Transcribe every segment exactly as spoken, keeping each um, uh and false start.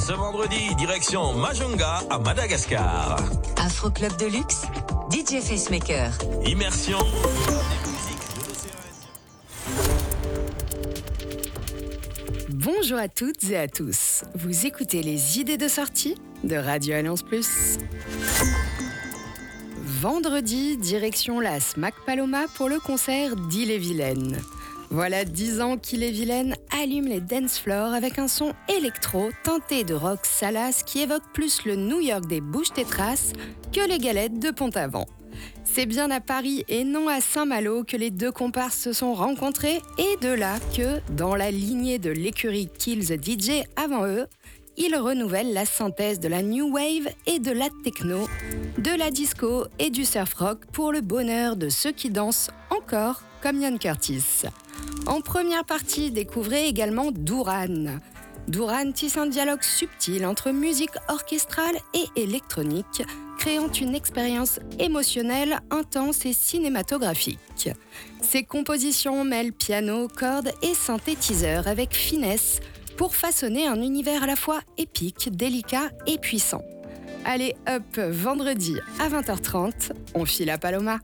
Ce vendredi, direction Majunga à Madagascar. Afro Club de luxe, D J Facemaker. Immersion. Bonjour à toutes et à tous. Vous écoutez les idées de sortie de Radio Alliance Plus. Vendredi, direction la Smack Paloma pour le concert d'Ille-et-Vilaine. Voilà dix ans qu'Ille-et-Vilaine allume les dance floors avec un son électro teinté de rock salace qui évoque plus le New York des Bouches-Tétras que les galettes de Pont-Aven. C'est bien à Paris et non à Saint-Malo que les deux comparses se sont rencontrés et de là que, dans la lignée de l'écurie Kill the D J avant eux, ils renouvellent la synthèse de la new wave et de la techno, de la disco et du surf rock pour le bonheur de ceux qui dansent encore comme Ian Curtis. En première partie, découvrez également Douran. Douran tisse un dialogue subtil entre musique orchestrale et électronique, créant une expérience émotionnelle, intense et cinématographique. Ses compositions mêlent piano, cordes et synthétiseurs avec finesse pour façonner un univers à la fois épique, délicat et puissant. Allez hop, vendredi à vingt heures trente, on file à Paloma.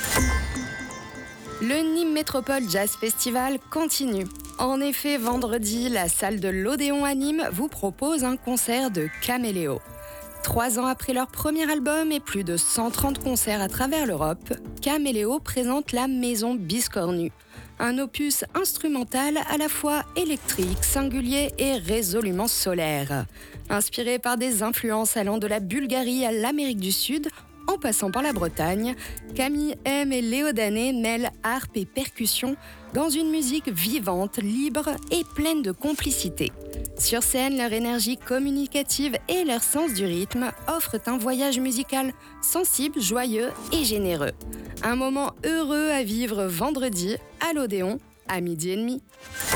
Le Nîmes Métropole Jazz Festival continue. En effet, vendredi, la salle de l'Odéon à Nîmes vous propose un concert de Caméléo. Trois ans après leur premier album et plus de cent trente concerts à travers l'Europe, Caméléo présente la Maison Biscornue, un opus instrumental à la fois électrique, singulier et résolument solaire. Inspiré par des influences allant de la Bulgarie à l'Amérique du Sud, en passant par la Bretagne, Camille M et Léo Danet mêlent harpe et percussion dans une musique vivante, libre et pleine de complicité. Sur scène, leur énergie communicative et leur sens du rythme offrent un voyage musical sensible, joyeux et généreux. Un moment heureux à vivre vendredi à l'Odéon à midi et demi.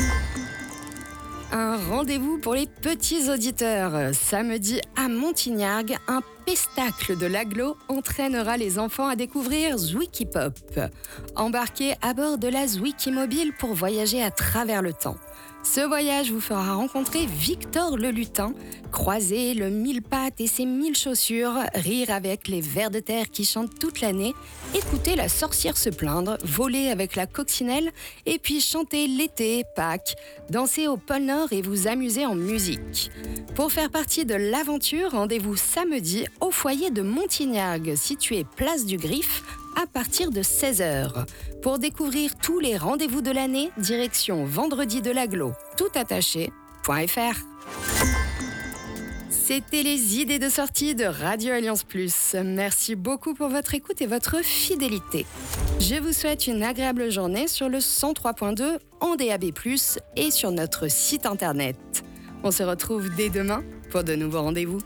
Un rendez-vous pour les petits auditeurs. Samedi à Montignargues, un pestacle de l'agglo entraînera les enfants à découvrir Zwiki Pop. Embarquez à bord de la Zwiki Mobile pour voyager à travers le temps. Ce voyage vous fera rencontrer Victor le lutin, croiser le mille pattes et ses mille chaussures, rire avec les vers de terre qui chantent toute l'année, écouter la sorcière se plaindre, voler avec la coccinelle et puis chanter l'été, Pâques, danser au pôle Nord et vous amuser en musique. Pour faire partie de l'aventure, rendez-vous samedi au foyer de Montignargues, situé place du Griffe, à partir de seize heures. Pour découvrir tous les rendez-vous de l'année, direction vendredi de l'agglo, tout attaché, .fr. C'était les idées de sortie de Radio Alliance Plus. Merci beaucoup pour votre écoute et votre fidélité. Je vous souhaite une agréable journée sur le cent trois point deux en D A B plus, et sur notre site internet. On se retrouve dès demain pour de nouveaux rendez-vous.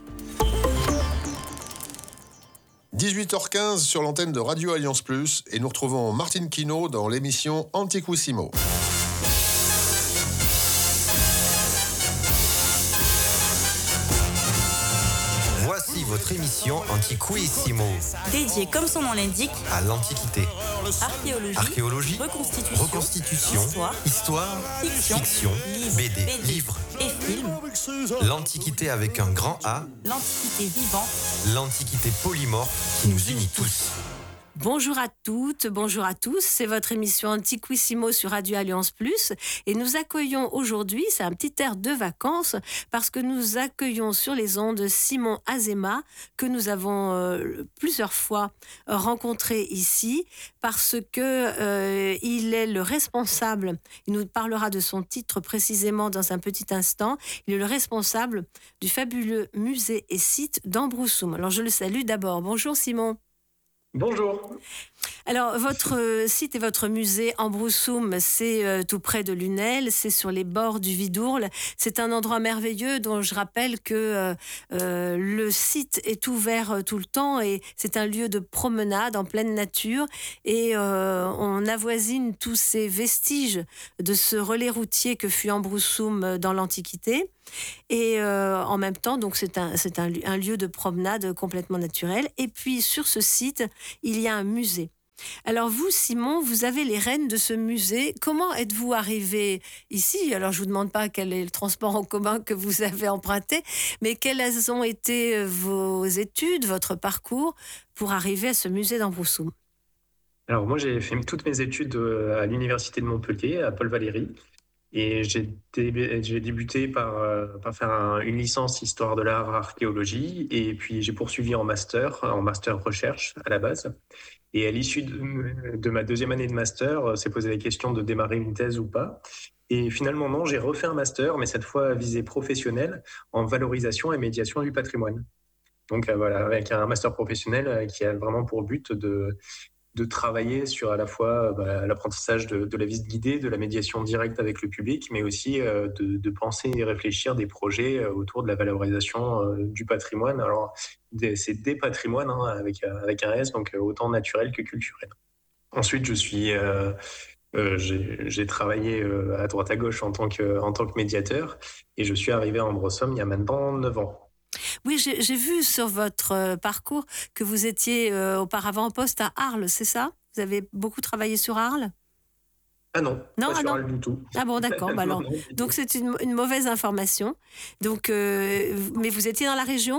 dix-huit heures quinze sur l'antenne de Radio Alliance Plus et nous retrouvons Martine Quinault dans l'émission Antiquissimo. Voici votre émission Antiquissimo, dédiée, comme son nom l'indique, à l'Antiquité. Archéologie, Archéologie, reconstitution, reconstitution, histoire, histoire, fiction, fiction, livre, B D, B D, livres, et films. l'Antiquité avec un grand A, L'Antiquité vivante, l'Antiquité polymorphe qui nous unit tous. Bonjour à toutes, bonjour à tous, c'est votre émission Antiquissimo sur Radio Alliance Plus et nous accueillons aujourd'hui, c'est un petit air de vacances, parce que nous accueillons sur les ondes Simon Azéma, que nous avons euh, plusieurs fois rencontré ici, parce que euh, il est le responsable, il nous parlera de son titre précisément dans un petit instant, il est le responsable du fabuleux musée et site d'Ambroussoum. Alors je le salue d'abord, bonjour Simon. Bonjour. Alors, votre site et votre musée Ambroussoum, c'est euh, tout près de Lunel, c'est sur les bords du Vidourle. C'est un endroit merveilleux dont je rappelle que euh, euh, le site est ouvert euh, tout le temps et c'est un lieu de promenade en pleine nature. Et euh, on avoisine tous ces vestiges de ce relais routier que fut Ambroussoum dans l'Antiquité. Et euh, en même temps, donc c'est un, c'est un, un lieu de promenade complètement naturel. Et puis sur ce site, il y a un musée. Alors vous, Simon, vous avez les rênes de ce musée. Comment êtes-vous arrivé ici? Alors je vous demande pas quel est le transport en commun que vous avez emprunté, mais quelles ont été vos études, votre parcours pour arriver à ce musée d'Ambroussoum? Alors moi j'ai fait toutes mes études euh, à l'université de Montpellier, à Paul Valéry, et j'ai dé- j'ai débuté par, euh, par faire un- une licence histoire de l'art archéologie, et puis j'ai poursuivi en master, en master recherche à la base. Et à l'issue de, de ma deuxième année de master, euh, s'est posé la question de démarrer une thèse ou pas. Et finalement non, j'ai refait un master, mais cette fois à visée professionnelle en valorisation et médiation du patrimoine. Donc euh, voilà, avec un master professionnel euh, qui a vraiment pour but de de travailler sur à la fois bah, l'apprentissage de, de la visite guidée, de la médiation directe avec le public, mais aussi euh, de, de penser et réfléchir des projets euh, autour de la valorisation euh, du patrimoine. Alors, des- c'est des patrimoines hein, avec, euh, avec un S, donc euh, autant naturel que culturel. Ensuite, je suis, euh, euh, j'ai, j'ai travaillé euh, à droite à gauche en tant que, en tant que médiateur, et je suis arrivé à Ambrossum il y a maintenant neuf ans. Oui, j'ai j'ai vu sur votre euh, parcours que vous étiez euh, auparavant en poste à Arles, c'est ça? Vous avez beaucoup travaillé sur Arles? Ah non, Non, pas ah sur non. Arles du tout. Ah bon, d'accord. Bah Non, alors, non, du tout. donc c'est une, une mauvaise information. Donc, euh, mais vous étiez dans la région?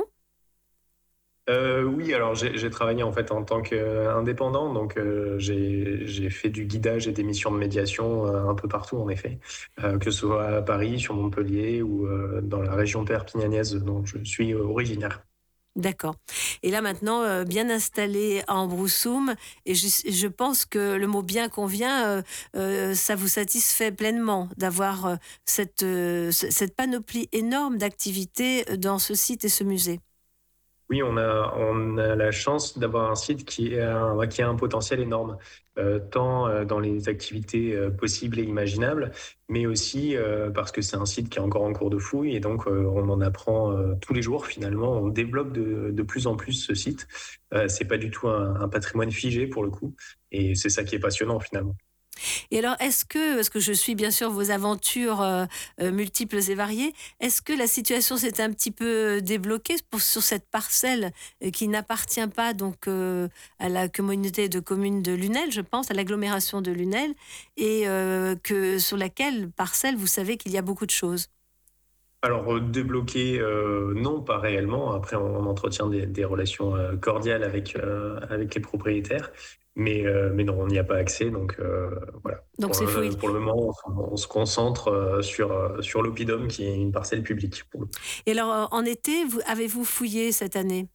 Euh, oui, alors j'ai j'ai travaillé en fait en tant qu'indépendant, donc euh, j'ai j'ai fait du guidage et des missions de médiation euh, un peu partout en effet, Euh, que ce soit à Paris, sur Montpellier ou euh, dans la région perpignanaise dont je suis euh, originaire. D'accord. Et là maintenant, euh, bien installé à Ambroussoum, et je, je pense que le mot bien convient, euh, euh, ça vous satisfait pleinement d'avoir euh, cette, euh, ce- cette panoplie énorme d'activités dans ce site et ce musée. Oui, on a, on a la chance d'avoir un site qui a un, qui a un potentiel énorme, euh, tant euh, dans les activités euh, possibles et imaginables, mais aussi euh, parce que c'est un site qui est encore en cours de fouille et donc euh, on en apprend euh, tous les jours finalement. On développe de, de plus en plus ce site. Euh, c'est pas du tout un, un patrimoine figé pour le coup, et c'est ça qui est passionnant finalement. Et alors, est-ce que, parce que je suis bien sûr vos aventures euh, euh, multiples et variées, est-ce que la situation s'est un petit peu débloquée pour, sur cette parcelle euh, qui n'appartient pas donc euh, à la communauté de communes de Lunel, je pense, à l'agglomération de Lunel, et euh, que sur laquelle parcelle vous savez qu'il y a beaucoup de choses? Alors, euh, débloquer, euh, non, pas réellement. Après, on, on entretient des, des relations euh, cordiales avec, euh, avec les propriétaires. Mais, euh, mais non, on n'y a pas accès. Donc, euh, voilà. Donc Pour, c'est le- fouillis. pour le moment, on, on se concentre euh, sur, euh, sur l'Oppidum, qui est une parcelle publique. pour le coup. Et alors, euh, en été, vous, avez-vous fouillé cette année?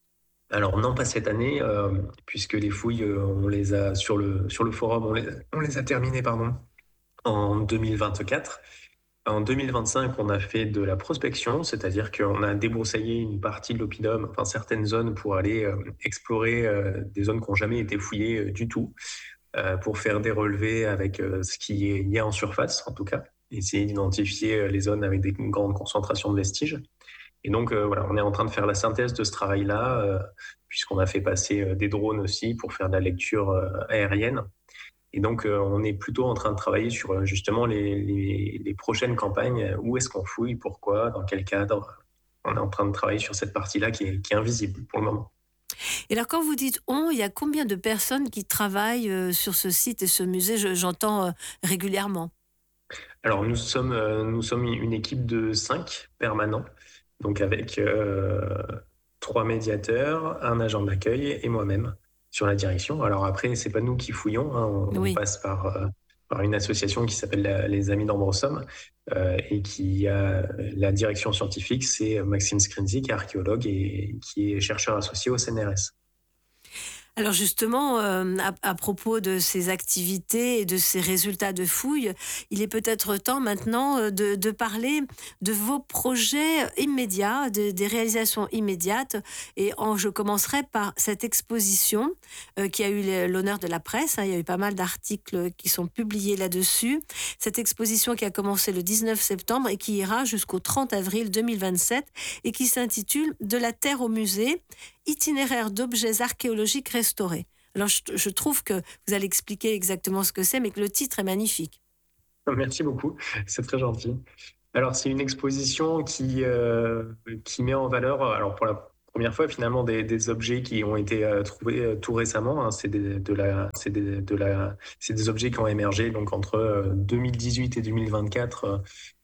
Alors, non, pas cette année, euh, puisque les fouilles, euh, on les a sur le, sur le forum, on les, on les a terminées, pardon, en deux mille vingt-quatre. En deux mille vingt-cinq, on a fait de la prospection, c'est-à-dire qu'on a débroussaillé une partie de l'oppidum, enfin certaines zones pour aller euh, explorer euh, des zones qui n'ont jamais été fouillées euh, du tout, euh, pour faire des relevés avec euh, ce qui est, y a en surface en tout cas, essayer d'identifier euh, les zones avec des grandes concentrations de vestiges. Et donc euh, voilà, on est en train de faire la synthèse de ce travail-là, euh, puisqu'on a fait passer euh, des drones aussi pour faire de la lecture euh, aérienne. Et donc, euh, on est plutôt en train de travailler sur euh, justement les, les- les prochaines campagnes. Où est-ce qu'on fouille? Pourquoi? Dans quel cadre? On est en train de travailler sur cette partie-là qui est, qui est invisible pour le moment. Et alors, quand vous dites on, il y a combien de personnes qui travaillent euh, sur ce site et ce musée? Je- J'entends euh, régulièrement. Alors, nous sommes, euh, nous sommes une équipe de cinq permanents, donc avec euh, trois médiateurs, un agent d'accueil et moi-même sur la direction. Alors après, c'est pas nous qui fouillons, hein, on, on Oui. passe par, euh, par une association qui s'appelle la- les Amis d'Ambrossum euh, et qui a la direction scientifique, c'est Maxime Skrinzi, qui est archéologue et qui est chercheur associé au C N R S. Alors justement, euh, à, à propos de ces activités et de ces résultats de fouilles, il est peut-être temps maintenant euh, de, de parler de vos projets immédiats, de- des réalisations immédiates. Et en- je commencerai par cette exposition euh, qui a eu le- l'honneur de la presse, hein. Il y a eu pas mal d'articles qui sont publiés là-dessus. Cette exposition qui a commencé le dix-neuf septembre et qui ira jusqu'au trente avril deux mille vingt-sept et qui s'intitule « De la terre au musée ». Itinéraire d'objets archéologiques restaurés. Alors, je, je trouve que vous allez expliquer exactement ce que c'est, mais que le titre est magnifique. Merci beaucoup, c'est très gentil. Alors, c'est une exposition qui, euh, qui met en valeur, alors pour la première fois finalement des, des objets qui ont été euh, trouvés euh, tout récemment. Hein. C'est des, de la, c'est des, de la, c'est des objets qui ont émergé donc entre euh, deux mille dix-huit et deux mille vingt-quatre. Euh,